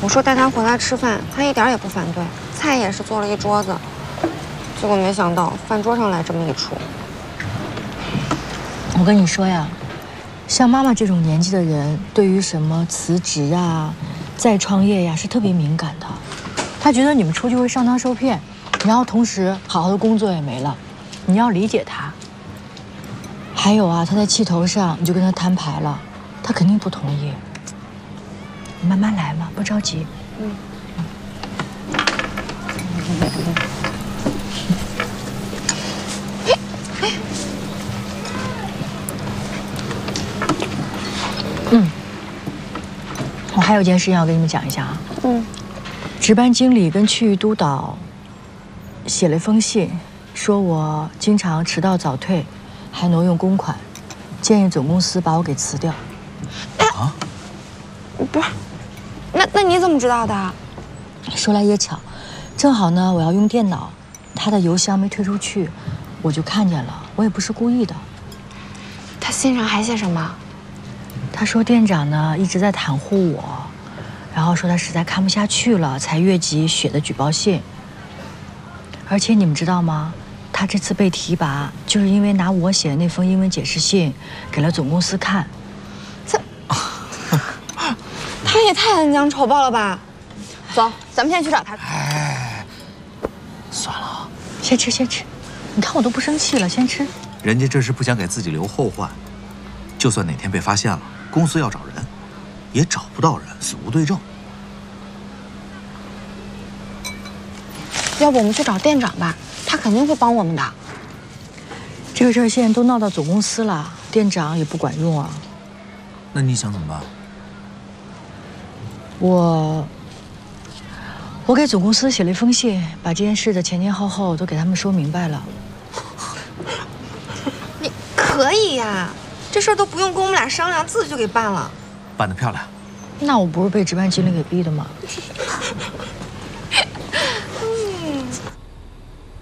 我说带他回来吃饭，他一点也不反对，菜也是做了一桌子。结果没想到饭桌上来这么一出。 我跟你说呀，像妈妈这种年纪的人，对于什么辞职啊、再创业呀，是特别敏感的。她觉得你们出去会上当受骗，然后同时好好的工作也没了，你要理解她。还有啊，她在气头上，你就跟她摊牌了，她肯定不同意。你慢慢来嘛，不着急。我还有件事情要跟你们讲一下啊。值班经理跟区域督导写了一封信，说我经常迟到早退，还挪用公款，建议总公司把我给辞掉。 啊？不是，那你怎么知道的？ 说来也巧，正好呢，我要用电脑，他的邮箱没退出去，我就看见了，我也不是故意的。 他信上还写什么？ 他说店长呢一直在袒护我，然后说他实在看不下去了，才越级写的举报信。而且你们知道吗？他这次被提拔，就是因为拿我写的那封英文解释信给了总公司看。 他也太恩将仇报了吧！走，咱们现在去找他。 哎，算了， 先吃先吃，你看我都不生气了，先吃。 人家这是不想给自己留后患，就算哪天被发现了，公司要找人，也找不到人，死无对证。 要不我们去找店长吧，他肯定会帮我们的。 这个事儿现在都闹到总公司了，店长也不管用啊。 那你想怎么办？ 我给总公司写了一封信，把这件事的前前后后都给他们说明白了。 你可以呀，这事儿都不用跟我们俩商量，自己就给办了。 办得漂亮。 那我不是被值班经理给逼的吗？